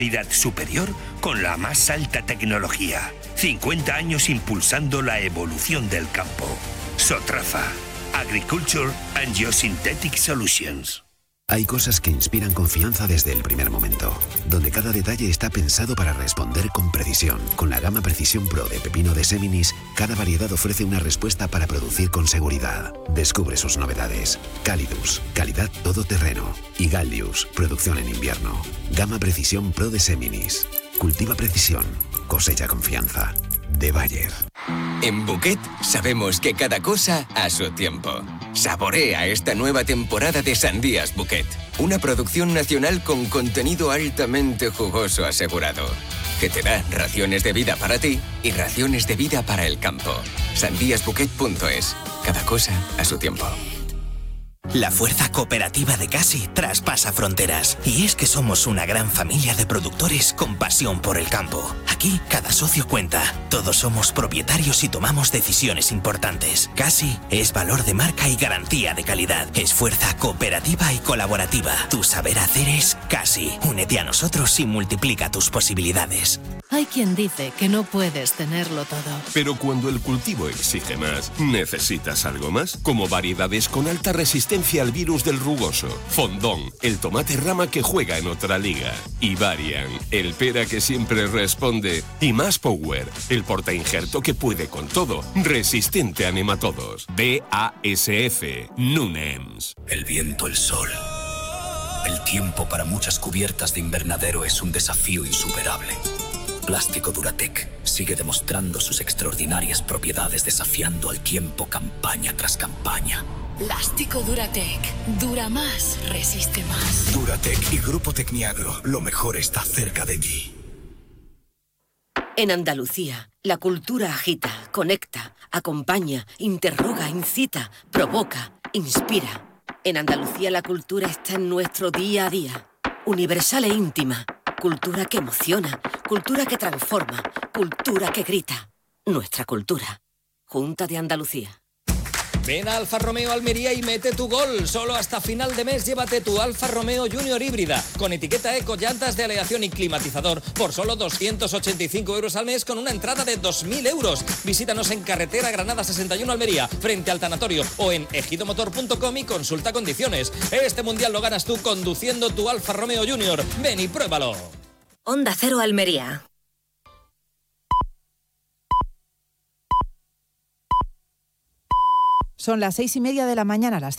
Calidad superior con la más alta tecnología. 50 años impulsando la evolución del campo. Sotrafa. Agriculture and Geosynthetic Solutions. Hay cosas que inspiran confianza desde el primer momento, donde cada detalle está pensado para responder con precisión. Con la gama Precisión Pro de pepino de Seminis, cada variedad ofrece una respuesta para producir con seguridad. Descubre sus novedades. Calidus, calidad todoterreno. Y Gallius, producción en invierno. Gama Precisión Pro de Seminis. Cultiva precisión, cosecha confianza. De Bayer. En Bouquet sabemos que cada cosa a su tiempo. Saborea esta nueva temporada de Sandías Bouquet. Una producción nacional con contenido altamente jugoso asegurado. Que te da raciones de vida para ti y raciones de vida para el campo. Sandíasbouquet.es. Cada cosa a su tiempo. La fuerza cooperativa de Casi traspasa fronteras. Y es que somos una gran familia de productores con pasión por el campo. Aquí, cada socio cuenta. Todos somos propietarios y tomamos decisiones importantes. Casi es valor de marca y garantía de calidad. Es fuerza cooperativa y colaborativa. Tu saber hacer es Casi. Únete a nosotros y multiplica tus posibilidades. Hay quien dice que no puedes tenerlo todo. Pero cuando el cultivo exige más, ¿necesitas algo más? Como variedades con alta resistencia al virus del rugoso. Fondón, el tomate rama que juega en otra liga. Y Varian, el pera que siempre responde. Y Más Power, el portainjerto que puede con todo. Resistente a nematodos. BASF, Nunems. El viento, el sol. El tiempo para muchas cubiertas de invernadero es un desafío insuperable. Plástico Duratec sigue demostrando sus extraordinarias propiedades desafiando al tiempo campaña tras campaña. Plástico Duratec. Dura más, resiste más. Duratec y Grupo Tecniagro. Lo mejor está cerca de ti. En Andalucía, la cultura agita, conecta, acompaña, interroga, incita, provoca, inspira. En Andalucía la cultura está en nuestro día a día. Universal e íntima. Cultura que emociona, cultura que transforma, cultura que grita. Nuestra cultura. Junta de Andalucía. Ven a Alfa Romeo Almería y mete tu gol. Solo hasta final de mes llévate tu Alfa Romeo Junior híbrida con etiqueta eco, llantas de aleación y climatizador por solo 285 euros al mes con una entrada de 2.000 euros. Visítanos en Carretera Granada 61 Almería, frente al tanatorio, o en ejidomotor.com y consulta condiciones. Este mundial lo ganas tú conduciendo tu Alfa Romeo Junior. Ven y pruébalo. Onda Cero Almería. Son las 6:30 de la mañana, las 5.